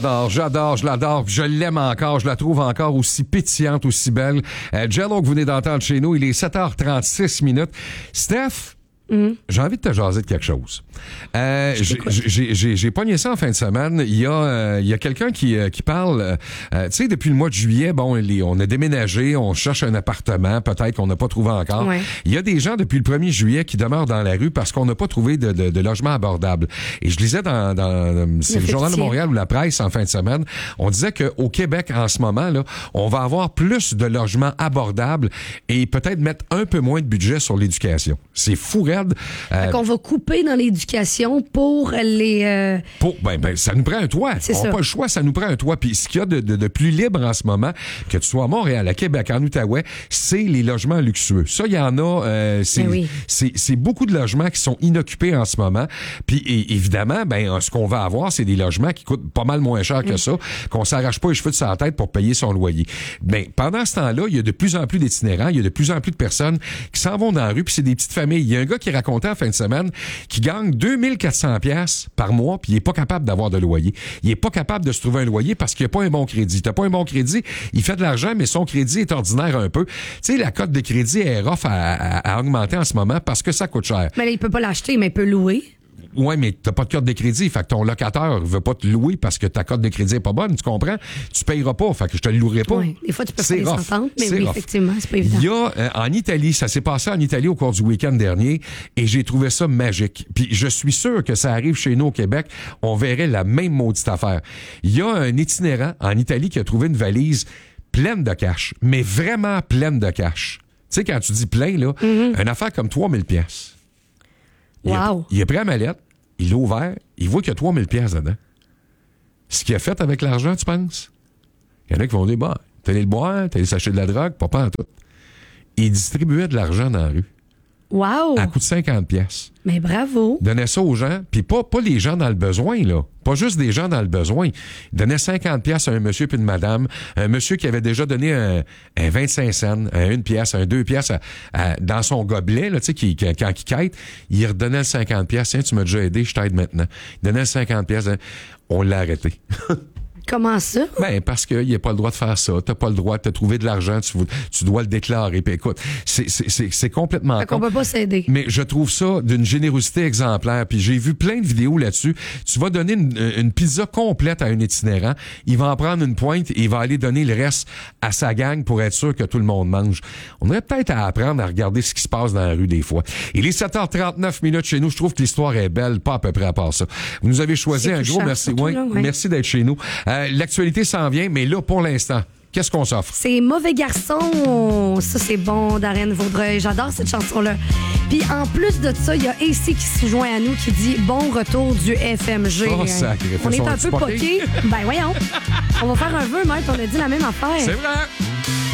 J'adore, je l'adore, je l'aime encore, je la trouve encore aussi pétillante, aussi belle. Jello que vous venez d'entendre chez nous, il est 7h36 minutes. Steph, j'ai envie de te jaser de quelque chose. J'ai pogné ça en fin de semaine. Il y a quelqu'un qui parle, tu sais, depuis le mois de juillet, bon, on a déménagé, on cherche un appartement, peut-être qu'on n'a pas trouvé encore. Ouais. Il y a des gens depuis le 1er juillet qui demeurent dans la rue parce qu'on n'a pas trouvé de logement abordable. Et je lisais c'est le Journal de Montréal ou la presse en fin de semaine, on disait qu'au Québec, en ce moment, là, on va avoir plus de logements abordables et peut-être mettre un peu moins de budget sur l'éducation. C'est fou raide. Fait qu'on va couper dans l'éducation pour les... Ben, ça nous prend un toit. C'est on n'a ça. pas le choix, ça nous prend un toit. Puis ce qu'il y a de plus libre en ce moment, que tu sois à Montréal, à Québec, en Outaouais, c'est les logements luxueux. Ça, il y en a... c'est beaucoup de logements qui sont inoccupés en ce moment. Puis évidemment, ben ce qu'on va avoir, c'est des logements qui coûtent pas mal moins cher que ça, qu'on s'arrache pas les cheveux de sa tête pour payer son loyer. Ben, pendant ce temps-là, il y a de plus en plus d'itinérants, il y a de plus en plus de personnes qui s'en vont dans la rue, puis c'est des petites familles. Il y a un gars qui racontait en fin de semaine qui gagne 2400 pièces par mois, puis il est pas capable d'avoir de loyer. Il est pas capable de se trouver un loyer parce qu'il a pas un bon crédit. T'as pas un bon crédit, il fait de l'argent, mais son crédit est ordinaire un peu. Tu sais, la cote de crédit est rough à augmenter en ce moment parce que ça coûte cher. Mais là, il peut pas l'acheter, mais il peut louer. Ouais, mais t'as pas de carte de crédit, fait que ton locataire veut pas te louer parce que ta cote de crédit est pas bonne, tu comprends? Tu payeras pas, fait que je te le louerai pas. Oui, des fois, tu peux C'est faire des rough. ententes, mais C'est oui, rough. effectivement, c'est pas évident. Il y a, en Italie, ça s'est passé en Italie au cours du week-end dernier, et j'ai trouvé ça magique. Puis je suis sûr que ça arrive chez nous au Québec, on verrait la même maudite affaire. Il y a un itinérant en Italie qui a trouvé une valise pleine de cash, mais vraiment pleine de cash. Tu sais, quand tu dis plein, là, une affaire comme 3000 pièces. Wow. Il a pris la mallette, il l'a ouvert, il voit qu'il y a 3000 pièces dedans. Ce qu'il a fait avec l'argent, tu penses? Il y en a qui vont dire, bah, t'es allé le boire, t'es allé s'acheter de la drogue, pas en tout. Il distribuait de l'argent dans la rue. Wow. À coût de 50 pièces. Mais bravo. Donnait ça aux gens, puis pas les gens dans le besoin, là. Pas juste des gens dans le besoin. Il donnait 50 pièces à un monsieur puis une madame. Un monsieur qui avait déjà donné un 25 cents, une pièce, un 2 pièces dans son gobelet, là, tu sais, quand il quête, il redonnait le 50 pièces. Tiens, tu m'as déjà aidé, je t'aide maintenant. Il donnait le 50 pièces. On l'a arrêté. Comment ça? Ben, parce qu'il n'y a pas le droit de faire ça. T'as pas le droit de te trouver de l'argent. Tu dois le déclarer. Puis écoute, c'est complètement Fait qu'on peut pas s'aider. Mais je trouve ça d'une générosité exemplaire. Puis j'ai vu plein de vidéos là-dessus. Tu vas donner une pizza complète à un itinérant. Il va en prendre une pointe et il va aller donner le reste à sa gang pour être sûr que tout le monde mange. On aurait peut-être à apprendre à regarder ce qui se passe dans la rue des fois. Il est 7h39 minutes chez nous. Je trouve que l'histoire est belle, pas à peu près à part ça. Vous nous avez choisi C'est un touchant, gros merci. surtout Ouais, là, ouais. Merci d'être chez nous. L'actualité s'en vient, mais là, pour l'instant, qu'est-ce qu'on s'offre? C'est Mauvais Garçon. Ça, c'est bon, Darren Vaudreuil. J'adore cette chanson-là. Puis en plus de ça, il y a AC qui se joint à nous qui dit « Bon retour du FMG Oh, sacré. On est Sont un peu poqués? poqués. Ben voyons. On va faire un vœu, maître. On a dit la même affaire. C'est vrai!